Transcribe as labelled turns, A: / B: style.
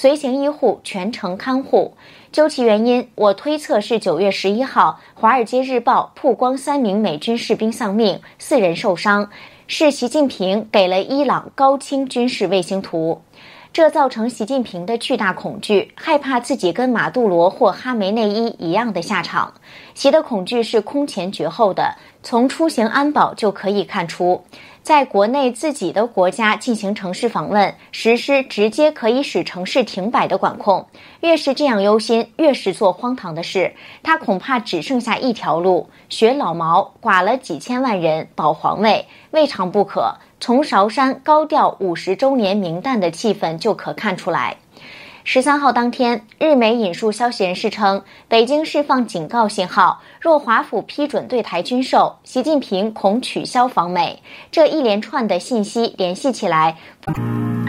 A: 随行医护全程看护。究其原因，我推测是9月11号《华尔街日报》曝光3名美军士兵丧命，4人受伤，是习近平给了伊朗高清军事卫星图。这造成习近平的巨大恐惧，害怕自己跟马杜罗或哈梅内伊一样的下场。习的恐惧是空前绝后的，从出行安保就可以看出。在国内自己的国家进行城市访问，实施直接可以使城市停摆的管控。越是这样忧心，越是做荒唐的事。他恐怕只剩下一条路，学老毛，剐了几千万人保皇位，未尝不可。从韶山高调50周年冥诞的气氛就可看出来。13号当天，日媒引述消息人士称，北京释放警告信号，若华府批准对台军售，习近平恐取消访美。这一连串的信息联系起来，